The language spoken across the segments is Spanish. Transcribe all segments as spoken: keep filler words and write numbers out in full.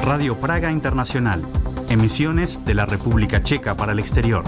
Radio Praga Internacional. Emisiones de la República Checa para el exterior.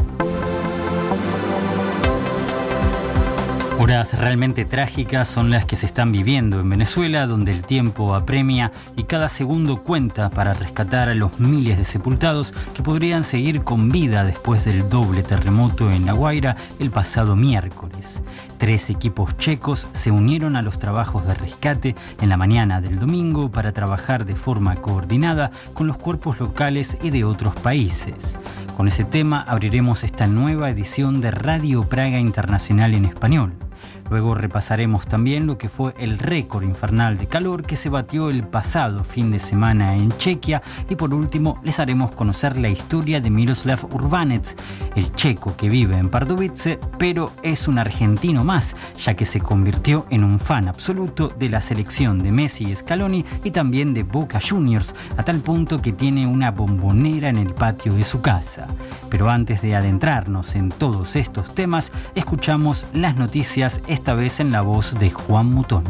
Horas realmente trágicas son las que se están viviendo en Venezuela, donde el tiempo apremia y cada segundo cuenta para rescatar a los miles de sepultados que podrían seguir con vida después del doble terremoto en La Guaira el pasado miércoles. Tres equipos checos se unieron a los trabajos de rescate en la mañana del domingo para trabajar de forma coordinada con los cuerpos locales y de otros países. Con ese tema abriremos esta nueva edición de Radio Praga Internacional en español. Luego repasaremos también lo que fue el récord infernal de calor que se batió el pasado fin de semana en Chequia, y por último les haremos conocer la historia de Miroslav Urbanec, el checo que vive en Pardubice, pero es un argentino más, ya que se convirtió en un fan absoluto de la selección de Messi y Scaloni y también de Boca Juniors, a tal punto que tiene una bombonera en el patio de su casa. Pero antes de adentrarnos en todos estos temas, escuchamos las noticias, esta vez en la voz de Juan Mutoni.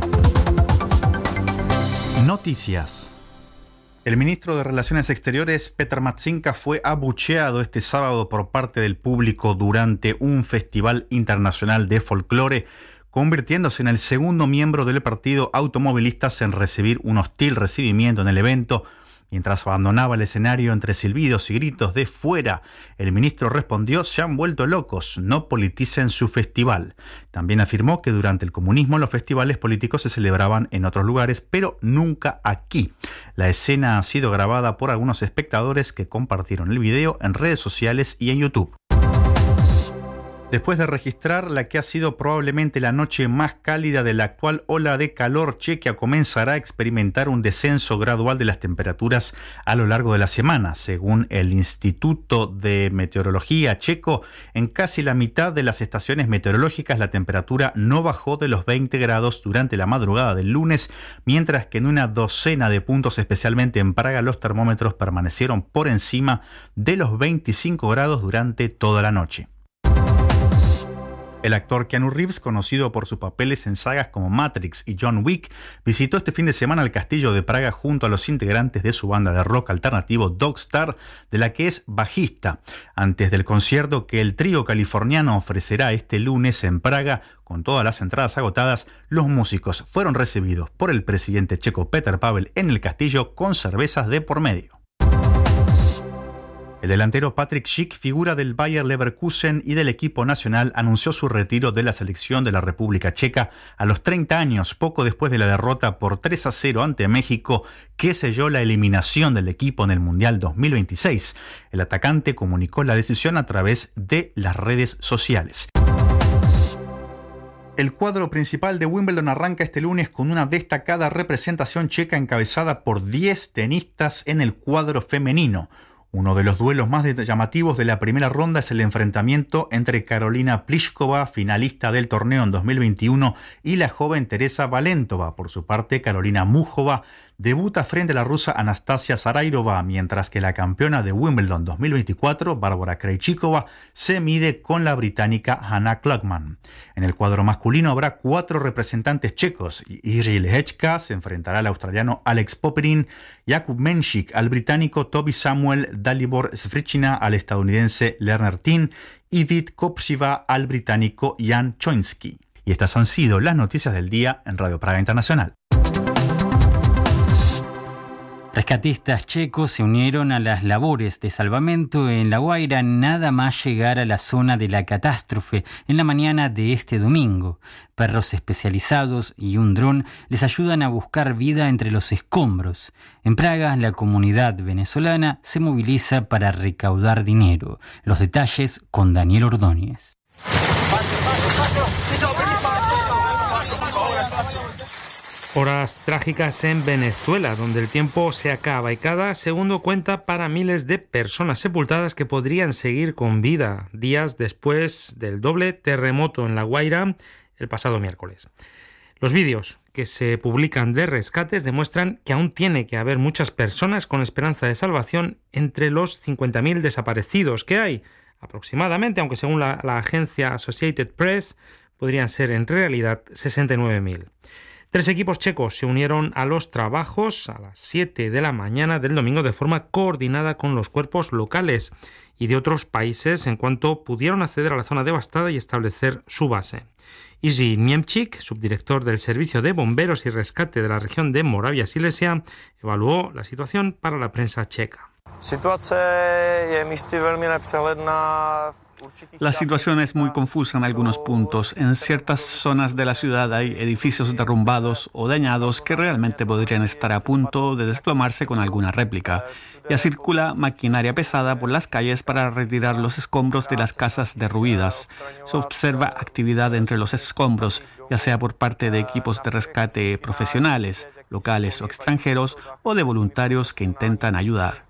Noticias. El ministro de Relaciones Exteriores, Petr Matsinka, fue abucheado este sábado por parte del público durante un festival internacional de folclore, convirtiéndose en el segundo miembro del partido automovilistas en recibir un hostil recibimiento en el evento. Mientras abandonaba el escenario entre silbidos y gritos de "fuera", el ministro respondió: "Se han vuelto locos, no politicen su festival". También afirmó que durante el comunismo los festivales políticos se celebraban en otros lugares, pero nunca aquí. La escena ha sido grabada por algunos espectadores que compartieron el video en redes sociales y en YouTube. Después de registrar la que ha sido probablemente la noche más cálida de la actual ola de calor, Chequia comenzará a experimentar un descenso gradual de las temperaturas a lo largo de la semana. Según el Instituto de Meteorología checo, en casi la mitad de las estaciones meteorológicas la temperatura no bajó de los veinte grados durante la madrugada del lunes, mientras que en una docena de puntos, especialmente en Praga, los termómetros permanecieron por encima de los veinticinco grados durante toda la noche. El actor Keanu Reeves, conocido por sus papeles en sagas como Matrix y John Wick, visitó este fin de semana el castillo de Praga junto a los integrantes de su banda de rock alternativo Dogstar, de la que es bajista. Antes del concierto que el trío californiano ofrecerá este lunes en Praga, con todas las entradas agotadas, los músicos fueron recibidos por el presidente checo Petr Pavel en el castillo con cervezas de por medio. El delantero Patrik Schick, figura del Bayer Leverkusen y del equipo nacional, anunció su retiro de la selección de la República Checa a los treinta años, poco después de la derrota por tres a cero ante México, que selló la eliminación del equipo en el Mundial dos mil veintiséis. El atacante comunicó la decisión a través de las redes sociales. El cuadro principal de Wimbledon arranca este lunes con una destacada representación checa encabezada por diez tenistas en el cuadro femenino. Uno de los duelos más llamativos de la primera ronda es el enfrentamiento entre Karolina Pliskova, finalista del torneo en dos mil veintiuno, y la joven Teresa Valentova. Por su parte, Karolina Muchova debuta frente a la rusa Anastasia Zarairova, mientras que la campeona de Wimbledon dos mil veinticuatro, Bárbara Krejcikova, se mide con la británica Hannah Klugman. En el cuadro masculino habrá cuatro representantes checos. Jiří Lehečka se enfrentará al australiano Alex Popyrin, Jakub Menšík al británico Toby Samuel, Dalibor Svitolina al estadounidense Lerner Tin y Vít Kopřiva al británico Jan Choinski. Y estas han sido las noticias del día en Radio Praga Internacional. Rescatistas checos se unieron a las labores de salvamento en La Guaira nada más llegar a la zona de la catástrofe en la mañana de este domingo. Perros especializados y un dron les ayudan a buscar vida entre los escombros. En Praga, la comunidad venezolana se moviliza para recaudar dinero. Los detalles con Daniel Ordóñez. Horas trágicas en Venezuela, donde el tiempo se acaba y cada segundo cuenta para miles de personas sepultadas que podrían seguir con vida días después del doble terremoto en La Guaira el pasado miércoles. Los vídeos que se publican de rescates demuestran que aún tiene que haber muchas personas con esperanza de salvación entre los cincuenta mil desaparecidos que hay aproximadamente, aunque según la, la agencia Associated Press podrían ser en realidad sesenta y nueve mil. Tres equipos checos se unieron a los trabajos a las siete de la mañana del domingo de forma coordinada con los cuerpos locales y de otros países en cuanto pudieron acceder a la zona devastada y establecer su base. Isi Niemczyk, subdirector del Servicio de Bomberos y Rescate de la región de Moravia Silesia, evaluó la situación para la prensa checa. La situación es muy confusa en algunos puntos. En ciertas zonas de la ciudad hay edificios derrumbados o dañados que realmente podrían estar a punto de desplomarse con alguna réplica. Ya circula maquinaria pesada por las calles para retirar los escombros de las casas derruidas. Se observa actividad entre los escombros, ya sea por parte de equipos de rescate profesionales, locales o extranjeros, o de voluntarios que intentan ayudar.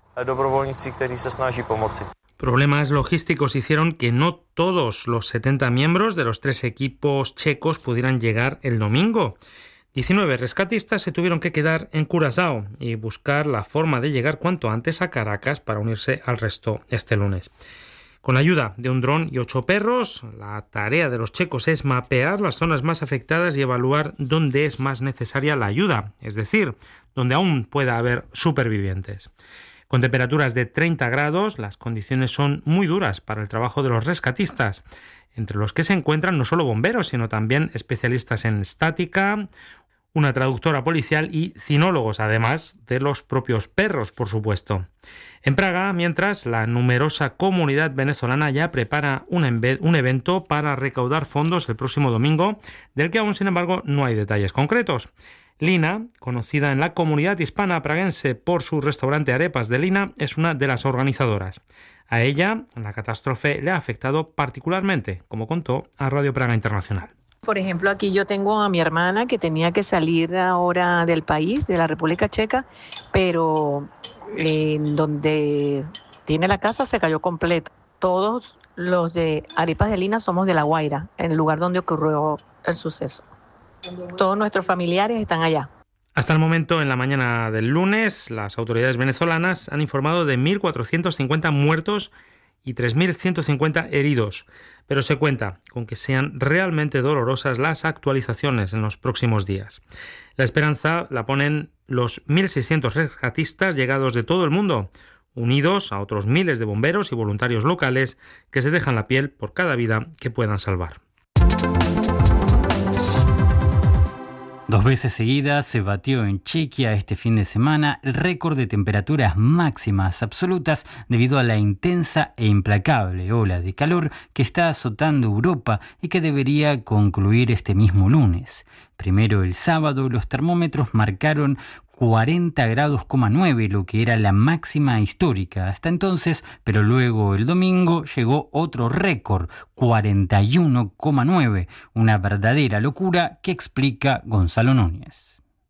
Problemas logísticos hicieron que no todos los setenta miembros de los tres equipos checos pudieran llegar el domingo. diecinueve rescatistas se tuvieron que quedar en Curazao y buscar la forma de llegar cuanto antes a Caracas para unirse al resto este lunes. Con la ayuda de un dron y ocho perros, la tarea de los checos es mapear las zonas más afectadas y evaluar dónde es más necesaria la ayuda, es decir, donde aún pueda haber supervivientes. Con temperaturas de treinta grados, las condiciones son muy duras para el trabajo de los rescatistas, entre los que se encuentran no solo bomberos, sino también especialistas en estática, una traductora policial y cinólogos, además de los propios perros, por supuesto. En Praga, mientras, la numerosa comunidad venezolana ya prepara un, enve- un evento para recaudar fondos el próximo domingo, del que aún, sin embargo, no hay detalles concretos. Lina, conocida en la comunidad hispana praguense por su restaurante Arepas de Lina, es una de las organizadoras. A ella, la catástrofe le ha afectado particularmente, como contó a Radio Praga Internacional. Por ejemplo, aquí yo tengo a mi hermana que tenía que salir ahora del país, de la República Checa, pero en donde tiene la casa se cayó completo. Todos los de Arepas de Lina somos de La Guaira, en el lugar donde ocurrió el suceso. Todos nuestros familiares están allá. Hasta el momento, en la mañana del lunes, las autoridades venezolanas han informado de mil cuatrocientos cincuenta muertos y tres mil ciento cincuenta heridos, pero se cuenta con que sean realmente dolorosas las actualizaciones en los próximos días. La esperanza la ponen los mil seiscientos rescatistas llegados de todo el mundo, unidos a otros miles de bomberos y voluntarios locales que se dejan la piel por cada vida que puedan salvar. Dos veces seguidas se batió en Chequia este fin de semana el récord de temperaturas máximas absolutas debido a la intensa e implacable ola de calor que está azotando Europa y que debería concluir este mismo lunes. Primero el sábado los termómetros marcaron cuarenta grados coma nueve, lo que era la máxima histórica hasta entonces, pero luego el domingo llegó otro récord, cuarenta y uno coma nueve, una verdadera locura que explica Gonzalo Núñez.